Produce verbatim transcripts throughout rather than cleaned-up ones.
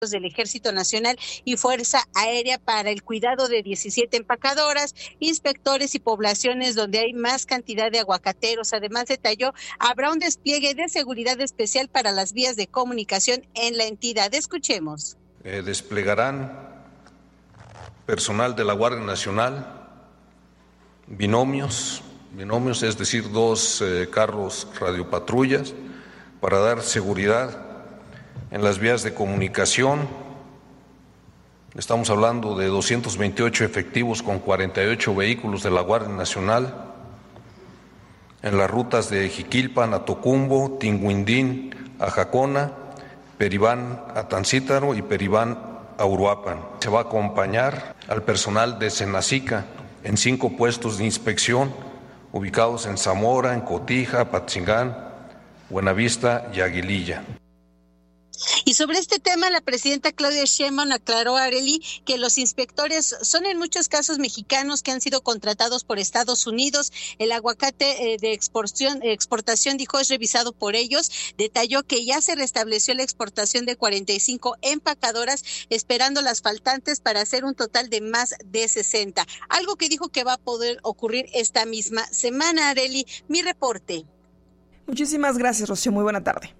del Ejército Nacional y Fuerza Aérea para el cuidado de diecisiete empacadoras, inspectores y poblaciones donde hay más cantidad de aguacateros. Además, detalló, habrá un despliegue de seguridad especial para las vías de comunicación en la entidad. Escuchemos. Eh, desplegarán personal de la Guardia Nacional, binomios, binomios, es decir, dos eh, carros radiopatrullas para dar seguridad en las vías de comunicación. Estamos hablando de doscientos veintiocho efectivos con cuarenta y ocho vehículos de la Guardia Nacional en las rutas de Jiquilpan a Tocumbo, Tinguindín a Jacona, Peribán a Tancítaro y Peribán a Uruapan. Se va a acompañar al personal de Senacica en cinco puestos de inspección ubicados en Zamora, en Cotija, Patzingán, Buenavista y Aguililla. Y sobre este tema, la presidenta Claudia Sheinbaum aclaró, Arely, que los inspectores son en muchos casos mexicanos que han sido contratados por Estados Unidos. El aguacate eh, de exportación, exportación, dijo, es revisado por ellos. Detalló que ya se restableció la exportación de cuarenta y cinco empacadoras, esperando las faltantes para hacer un total de más de sesenta. Algo que dijo que va a poder ocurrir esta misma semana, Arely. Mi reporte. Muchísimas gracias, Rocío. Muy buena tarde.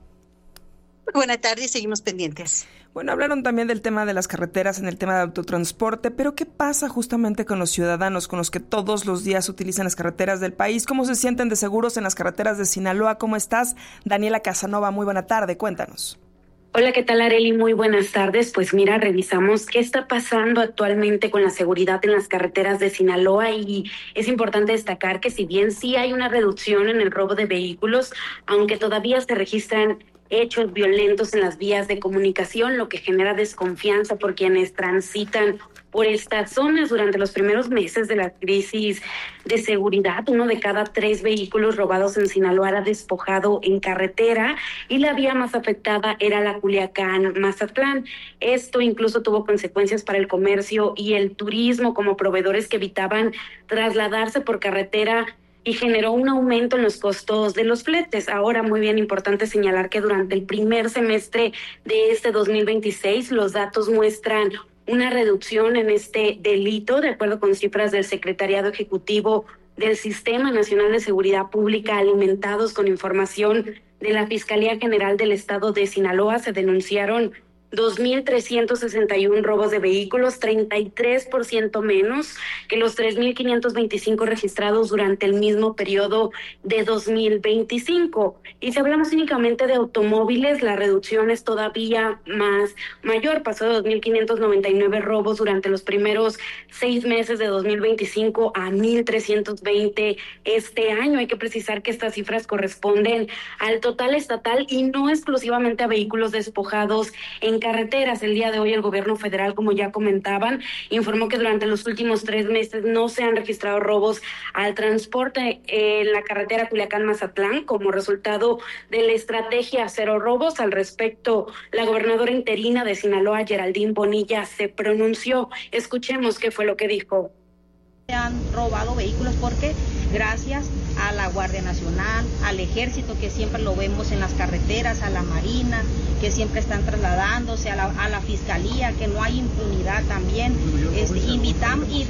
Buenas tardes, seguimos pendientes. Bueno, hablaron también del tema de las carreteras en el tema de autotransporte, pero ¿qué pasa justamente con los ciudadanos, con los que todos los días utilizan las carreteras del país? ¿Cómo se sienten de seguros en las carreteras de Sinaloa? ¿Cómo estás? Daniela Casanova, muy buena tarde, cuéntanos. Hola, ¿qué tal, Arely? Muy buenas tardes. Pues mira, revisamos qué está pasando actualmente con la seguridad en las carreteras de Sinaloa y es importante destacar que si bien sí hay una reducción en el robo de vehículos, aunque todavía se registran hechos violentos en las vías de comunicación, lo que genera desconfianza por quienes transitan por estas zonas. Durante los primeros meses de la crisis de seguridad, uno de cada tres vehículos robados en Sinaloa era despojado en carretera y la vía más afectada era la Culiacán-Mazatlán. Esto incluso tuvo consecuencias para el comercio y el turismo, como proveedores que evitaban trasladarse por carretera y generó un aumento en los costos de los fletes. Ahora, muy bien importante señalar que durante el primer semestre de este dos mil veintiséis, los datos muestran una reducción en este delito, de acuerdo con cifras del Secretariado Ejecutivo del Sistema Nacional de Seguridad Pública, alimentados con información de la Fiscalía General del Estado de Sinaloa. Se denunciaron dos mil trescientos sesenta y uno robos de vehículos, treinta y tres por ciento menos que los tres mil quinientos veinticinco registrados durante el mismo periodo de dos mil veinticinco. Y si hablamos únicamente de automóviles, la reducción es todavía más mayor. Pasó de dos mil quinientos noventa y nueve robos durante los primeros seis meses de dos mil veinticinco a mil trescientos veinte este año. Hay que precisar que estas cifras corresponden al total estatal y no exclusivamente a vehículos despojados en carreteras. El día de hoy el gobierno federal, como ya comentaban, informó que durante los últimos tres meses no se han registrado robos al transporte en la carretera Culiacán-Mazatlán como resultado de la estrategia Cero Robos. Al respecto, la gobernadora interina de Sinaloa, Geraldine Bonilla, se pronunció. Escuchemos qué fue lo que dijo. Han robado vehículos porque gracias a la Guardia Nacional, al Ejército, que siempre lo vemos en las carreteras, a la Marina, que siempre están trasladándose, a la, a la Fiscalía, que no hay impunidad también. Este, invitamos y,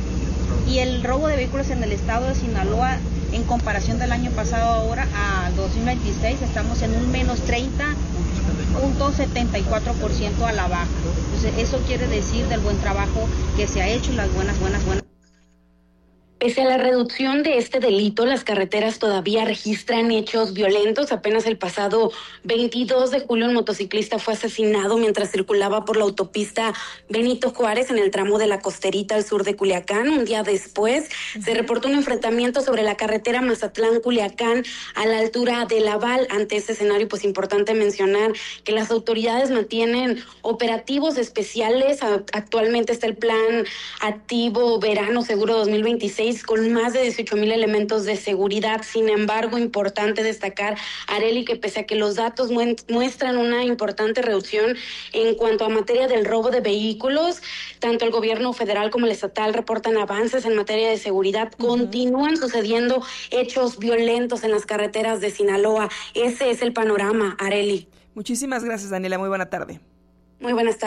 y el robo de vehículos en el estado de Sinaloa, en comparación del año pasado ahora a dos mil veintiséis, estamos en un menos treinta punto setenta y cuatro por ciento a la baja. Entonces, eso quiere decir del buen trabajo que se ha hecho y las buenas, buenas, buenas. Pese a la reducción de este delito, las carreteras todavía registran hechos violentos. Apenas el pasado veintidós de julio un motociclista fue asesinado mientras circulaba por la autopista Benito Juárez en el tramo de la Costerita al sur de Culiacán. Un día después uh-huh. se reportó un enfrentamiento sobre la carretera Mazatlán-Culiacán a la altura de Laval. Ante este escenario, pues importante mencionar que las autoridades mantienen operativos especiales. Actualmente está el plan activo Verano Seguro dos mil veintiséis con más de dieciocho mil elementos de seguridad. Sin embargo, importante destacar, Arely, que pese a que los datos muestran una importante reducción en cuanto a materia del robo de vehículos, tanto el gobierno federal como el estatal reportan avances en materia de seguridad. Uh-huh. Continúan sucediendo hechos violentos en las carreteras de Sinaloa. Ese es el panorama, Arely. Muchísimas gracias, Daniela. Muy buena tarde. Muy buenas tardes.